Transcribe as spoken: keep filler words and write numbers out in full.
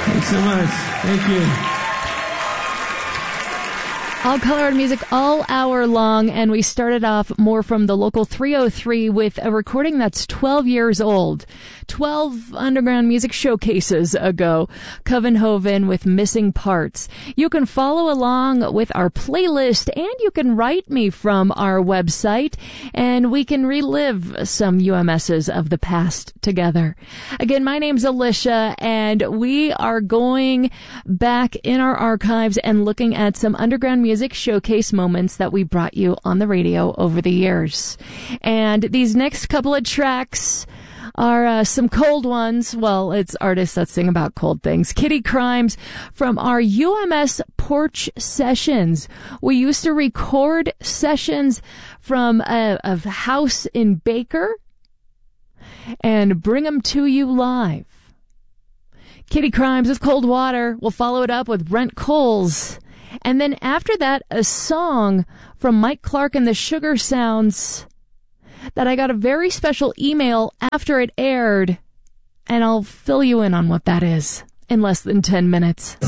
Thanks so much. Thank you. All colored music all hour long, and we started off more from the local three oh three with a recording that's twelve years old. twelve underground music showcases ago. Covenhoven with Missing Parts. You can follow along with our playlist, and you can write me from our website, and we can relive some U M Ss of the past together. Again, my name's Alicia, and we are going back in our archives and looking at some underground music Music showcase moments that we brought you on the radio over the years. And these next couple of tracks are uh, some cold ones. Well, it's artists that sing about cold things. Kitty Crimes from our U M S Porch Sessions. We used to record sessions from a, a house in Baker and bring them to you live. Kitty Crimes with Cold Water. We'll follow it up with Brent Coles. And then after that, a song from Mike Clark and the Sugar Sounds that I got a very special email after it aired, and I'll fill you in on what that is in less than ten minutes.